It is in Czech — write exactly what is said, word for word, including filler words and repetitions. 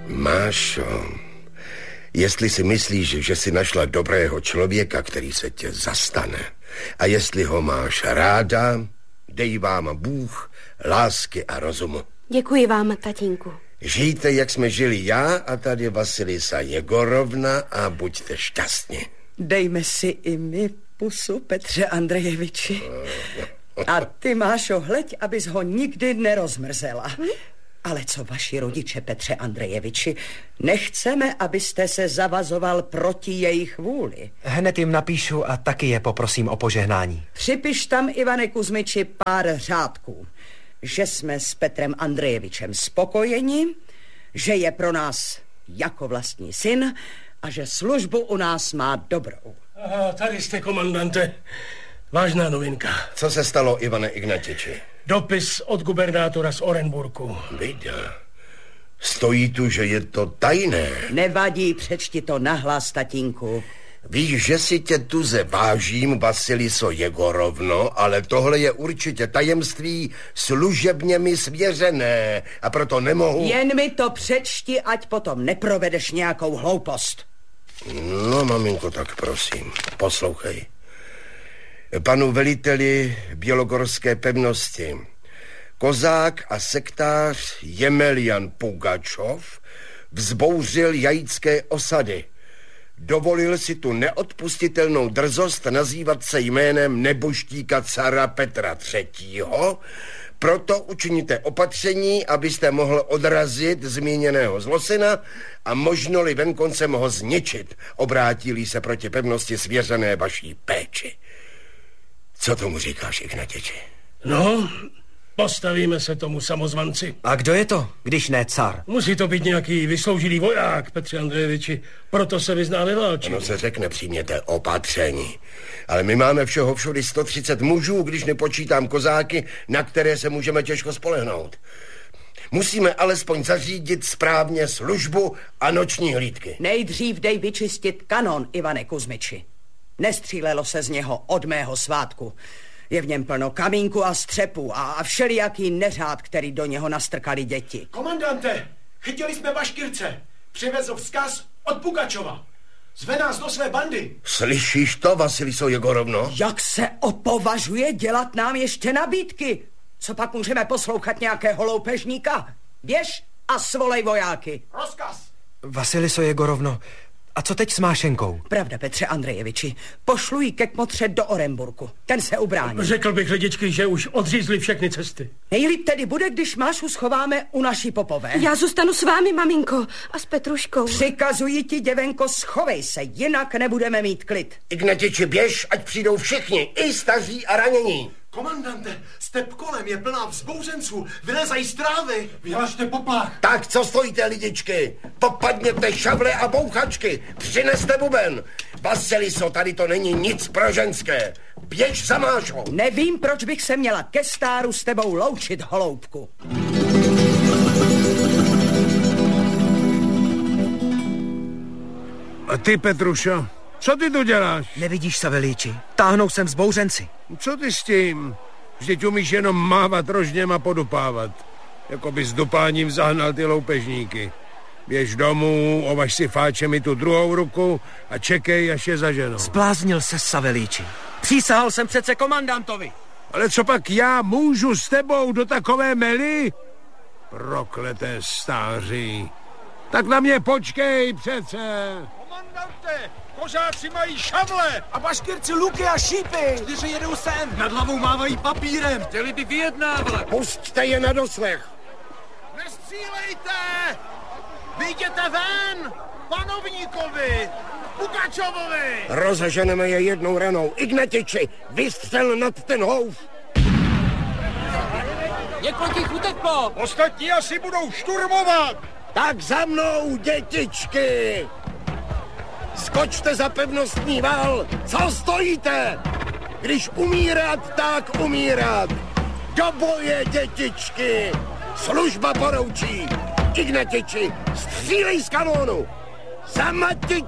Mášo, jestli si myslíš, že jsi našla dobrého člověka, který se tě zastane, a jestli ho máš ráda, dej vám Bůh lásky a rozumu. Děkuji vám, tatínku. Žijte, jak jsme žili já a tady Vasilisa Jegorovna a buďte šťastní. Dejme si i my pusu, Petře Andrejeviči. A ty, Mášo, hleď, abys ho nikdy nerozmrzela. Hm? Ale co vaši rodiče, Petře Andrejeviči, nechceme, abyste se zavazoval proti jejich vůli. Hned jim napíšu a taky je poprosím o požehnání. Připiš tam, Ivane Kuzmiči, pár řádků. Že jsme s Petrem Andrejevičem spokojeni, že je pro nás jako vlastní syn a že službu u nás má dobrou. Aha, tady jste, komandante. Vážná novinka. Co se stalo, Ivane Ignatiči? Dopis od gubernátora z Orenburku. Vida, stojí tu, že je to tajné. Nevadí, přečti to nahlas, tatínku. Víš, že si tě tuze vážím, Vasiliso Jegorovno, ale tohle je určitě tajemství služebně mi svěřené a proto nemohu... Jen mi to přečti, ať potom neprovedeš nějakou hloupost. No, maminko, tak prosím, poslouchej. Panu veliteli Bělogorské pevnosti kozák a sektář Jemelian Pugačov vzbouřil jajícké osady. Dovolil si tu neodpustitelnou drzost nazývat se jménem neboštíka cara Petra třetího. Proto učiníte opatření, abyste mohl odrazit zmíněného zlosyna a možno-li venkoncem ho zničit, obrátili se proti pevnosti svěřené vaší péči. Co tomu říkáš, Ignatiči? No, postavíme se tomu samozvanci. A kdo je to, když ne car? Musí to být nějaký vysloužilý voják, Petře Andrejeviči. Proto se vyzná ve válčení. Ono se řekne, přijměte opatření. Ale my máme všeho všudy sto třicet mužů, když nepočítám kozáky, na které se můžeme těžko spolehnout. Musíme alespoň zařídit správně službu a noční hlídky. Nejdřív dej vyčistit kanon, Ivane Kuzmiči. Nestřílelo se z něho od mého svátku. Je v něm plno kamínku a střepu a, a všelijaký neřád, který do něho nastrkali děti. Komandante, chytili jsme Baškirce. Přivezl vzkaz od Pugačova. Zve nás do své bandy. Slyšíš to, Vasiliso Jegorovno? Jak se opovažuje dělat nám ještě nabídky? Co pak můžeme poslouchat nějakého loupežníka? Běž a svolej vojáky. Rozkaz. Vasiliso Jegorovno, a co teď s Mášenkou? Pravda, Petře Andrejeviči. Pošlu ji ke kmotře do Orenburku. Ten se ubrání. Řekl bych, lidičky, že už odřízli všechny cesty. Nejlíp tedy bude, když Mášu schováme u naší popové. Já zůstanu s vámi, maminko, a s Petruškou. Přikazuji ti, děvenko, schovej se, jinak nebudeme mít klid. Ignatiči, běž, ať přijdou všichni, i staří a ranění. Komandante, step kolem je plná vzbouřenců, vylezají z trávy. Vyhlašte poplach. Tak, co stojíte, lidičky? Popadněte šavle a bouchačky, přineste buben. Vasiliso, tady to není nic pro ženské. Běž za Mášou. Nevím, proč bych se měla ke stáru s tebou loučit, holoubku. A ty, Petrušo, co ty tu děláš? Nevidíš, Savelíči, táhnou sem vzbouřenci. Co ty s tím? Vždyť umíš jenom mávat rožněm a podupávat. Jako by s dupáním zahnal ty loupežníky. Běž domů, ovaž si fáčem i tu druhou ruku a čekej, až je zaženou. Zbláznil se, Savelíči. Přísahal jsem přece komandantovi. Ale co pak já můžu s tebou do takové mely? Prokleté stáří. Tak na mě počkej přece. Komandante, kožáci mají šavle. A Baškirci luky a šípy. Čtyři jedou sem. Nad hlavou mávají papírem. Chtěli by vyjednávat. Pusťte je na doslech. Nestřílejte! Vyjděte ven! Panovníkovi! Pugačovovi! Rozeženeme je jednou ranou. Ignatiči, vystřel nad ten houf. Několik jich uteklo. Ostatní asi budou šturmovat. Tak za mnou, dětičky! Skočte za pevnostní val! Co stojíte? Když umírat, tak umírat! Do boje, dětičky! Služba poroučí! Ignatiči, střílej z kanónu! Za matičku!